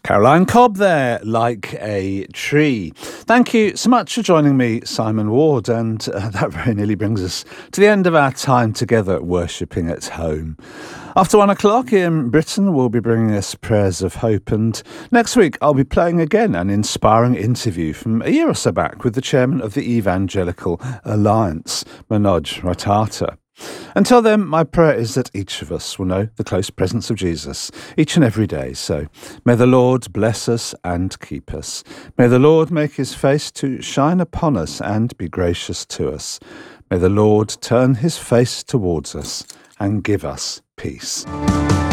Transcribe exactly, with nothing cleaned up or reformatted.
Caroline Cobb there, Like a Tree. Thank you so much for joining me, Simon Ward, and uh, that very nearly brings us to the end of our time together worshipping at home. After one o'clock in Britain, we'll be bringing us prayers of hope, and next week I'll be playing again an inspiring interview from a year or so back with the chairman of the Evangelical Alliance, Manoj Ratata. Until then, my prayer is that each of us will know the close presence of Jesus each and every day. So may the Lord bless us and keep us. May the Lord make his face to shine upon us and be gracious to us. May the Lord turn his face towards us and give us peace.